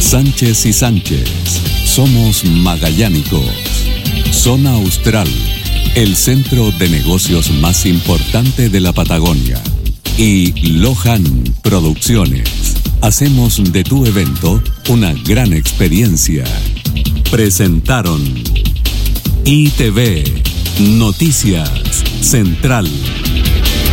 Sánchez y Sánchez, somos magallánicos. Zona Austral, el centro de negocios más importante de la Patagonia. Y Lohan Producciones, hacemos de tu evento una gran experiencia. Presentaron ITV, Noticias Central.